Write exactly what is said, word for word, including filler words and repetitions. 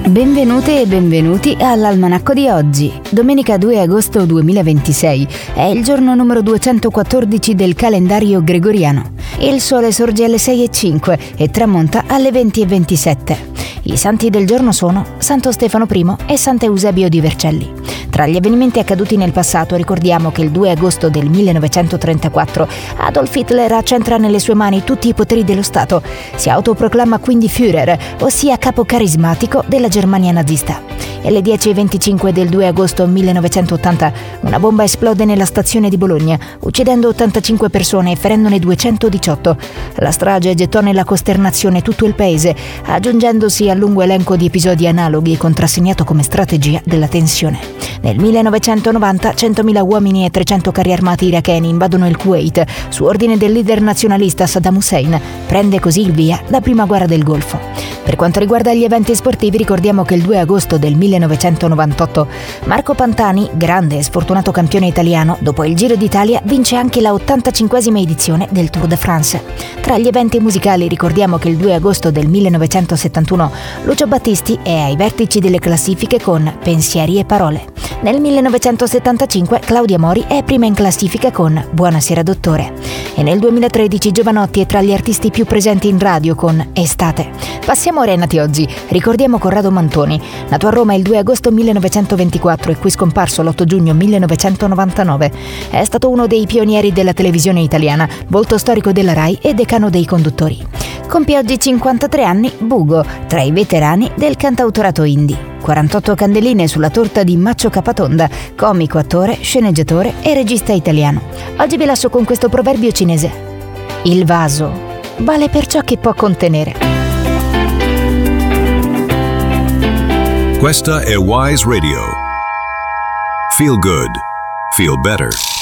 Benvenute e benvenuti all'Almanacco di oggi. Domenica due agosto duemilaventisei è il giorno numero duecentoquattordici del calendario gregoriano. Il sole sorge alle sei e cinque e tramonta alle venti e ventisette. I santi del giorno sono Santo Stefano I e Sant'Eusebio di Vercelli. Tra gli avvenimenti accaduti nel passato ricordiamo che il due agosto del millenovecentotrentaquattro Adolf Hitler accentra nelle sue mani tutti i poteri dello Stato. Si autoproclama quindi Führer, ossia capo carismatico della Germania nazista. E alle dieci e venticinque del due agosto millenovecentottanta una bomba esplode nella stazione di Bologna, uccidendo ottantacinque persone e ferendone duecentodiciotto. La strage gettò nella costernazione tutto il paese, aggiungendosi al lungo elenco di episodi analoghi contrassegnato come strategia della tensione. Nel millenovecentonovanta centomila uomini e trecento carri armati iracheni invadono il Kuwait su ordine del leader nazionalista Saddam Hussein. Prende così il via la prima guerra del Golfo. Per quanto riguarda gli eventi sportivi, ricordiamo che il due agosto del millenovecentonovantotto Marco Pantani, grande e sfortunato campione italiano, dopo il Giro d'Italia vince anche la ottantacinquesima edizione del Tour de France. Tra gli eventi musicali ricordiamo che il due agosto del millenovecentosettantuno Lucio Battisti è ai vertici delle classifiche con Pensieri e parole. Nel millenovecentosettantacinque Claudia Mori è prima in classifica con Buonasera dottore. E nel duemilatredici Giovanotti è tra gli artisti più presenti in radio con Estate. Passiamo ora ai nati oggi. Ricordiamo Corrado Mantoni, nato a Roma il due agosto millenovecentoventiquattro e qui scomparso l'otto giugno millenovecentonovantanove. È stato uno dei pionieri della televisione italiana, volto storico della Rai e decano dei conduttori. Compie oggi cinquantatré anni Bugo, tra i veterani del cantautorato indie. quarantotto candeline sulla torta di Maccio Capatonda, comico, attore, sceneggiatore e regista italiano. Oggi vi lascio con questo proverbio cinese. Il vaso vale per ciò che può contenere. Questa è Wise Radio. Feel good. Feel better.